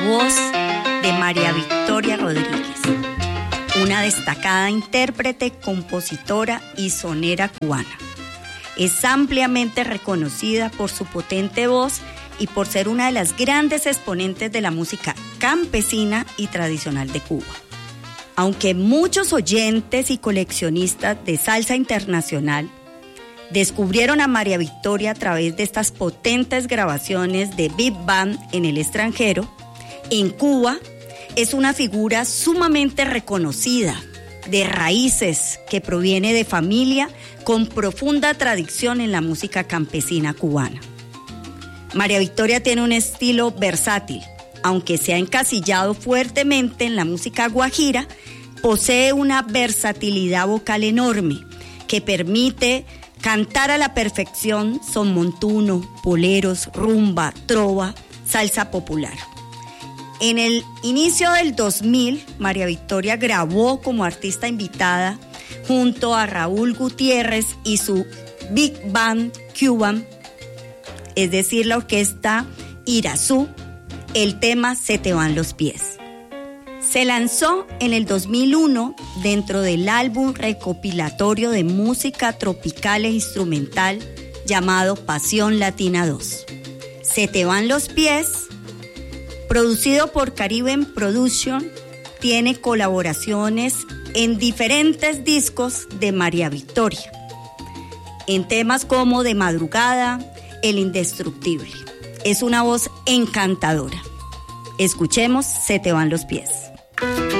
voz de María Victoria Rodríguez, una destacada intérprete, compositora y sonera cubana. Es ampliamente reconocida por su potente voz y por ser una de las grandes exponentes de la música campesina y tradicional de Cuba. Aunque muchos oyentes y coleccionistas de salsa internacional descubrieron a María Victoria a través de estas potentes grabaciones de Big Band en el extranjero, en Cuba es una figura sumamente reconocida, de raíces, que proviene de familia con profunda tradición en la música campesina cubana. María Victoria tiene un estilo versátil, aunque se ha encasillado fuertemente en la música guajira, posee una versatilidad vocal enorme que permite cantar a la perfección son montuno, boleros, rumba, trova, salsa popular. En el inicio del 2000, María Victoria grabó como artista invitada junto a Raúl Gutiérrez y su Big Band Cuban, es decir, la orquesta Irazú, el tema Se te van los pies. Se lanzó en el 2001 dentro del álbum recopilatorio de música tropical e instrumental llamado Pasión Latina 2. Se te van los pies, producido por Caribbean Production, tiene colaboraciones en diferentes discos de María Victoria, en temas como De Madrugada, El Indestructible. Es una voz encantadora. Escuchemos Se te van los pies.